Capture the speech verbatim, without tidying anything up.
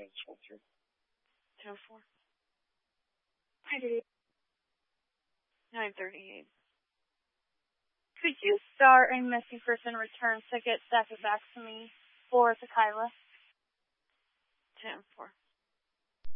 ten four. Hi, Dave. nine thirty-eight. Could you start a missing person return ticket, stack it back to me for Tequila? ten four.